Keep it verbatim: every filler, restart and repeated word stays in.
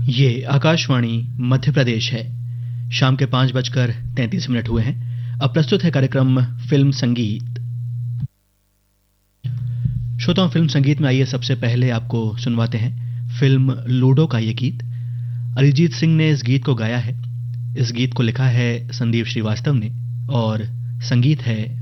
ये आकाशवाणी मध्य प्रदेश है। शाम के पांच बजकर तैंतीस मिनट हुए हैं। अब प्रस्तुत है कार्यक्रम फिल्म संगीत। श्रोताओं, फिल्म संगीत में आइए सबसे पहले आपको सुनवाते हैं फिल्म लूडो का ये गीत। अरिजीत सिंह ने इस गीत को गाया है। इस गीत को लिखा है संदीप श्रीवास्तव ने और संगीत है